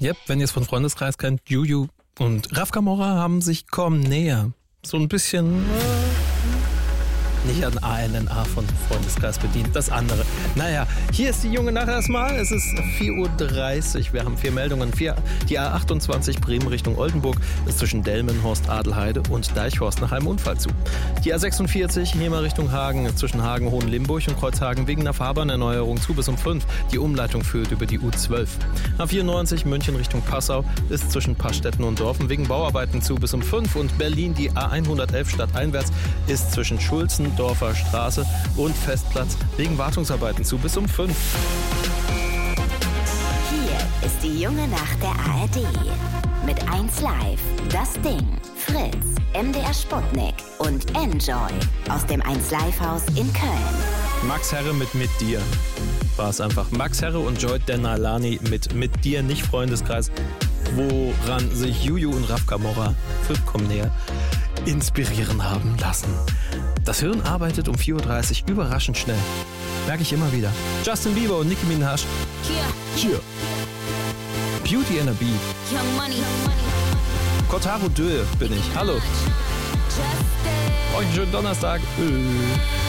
Yep, wenn ihr es von Freundeskreis kennt, Juju und Raf Camora haben sich kaum näher. So ein bisschen nicht an ANNA von Freundeskreis bedient, das andere. Naja, hier ist die Junge Nacht erstmal. Es ist 4.30 Uhr. Wir haben 4 Meldungen. Die A28 Bremen Richtung Oldenburg ist zwischen Delmenhorst, Adelheide und Deichhorst nach einem Unfall zu. Die A46 Hemer Richtung Hagen ist zwischen Hagen, Hohenlimburg und Kreuzhagen wegen einer Fahrbahnerneuerung zu bis um 5. Die Umleitung führt über die U12. A94 München Richtung Passau ist zwischen Pastetten und Dorfen wegen Bauarbeiten zu bis um 5. Und Berlin, die A111 stadteinwärts, ist zwischen Schulzen, Dorfer Straße und Festplatz wegen Wartungsarbeiten zu bis um 5. Hier ist die junge Nacht der ARD. Mit 1 Live, Das Ding, Fritz, MDR Sputnik und Enjoy aus dem 1 Live Haus in Köln. Max Herre mit dir war es einfach. Max Herre und Joy Denalani mit dir, nicht Freundeskreis, woran sich Juju und Raf Camora vollkommen näher inspirieren haben lassen. Das Hirn arbeitet um 4.30 Uhr überraschend schnell. Merke ich immer wieder. Justin Bieber und Nicki Minaj. Hier. Beauty and a Beat. Young Money. Kotaro Dö bin ich. Hallo. Euch einen schönen Donnerstag.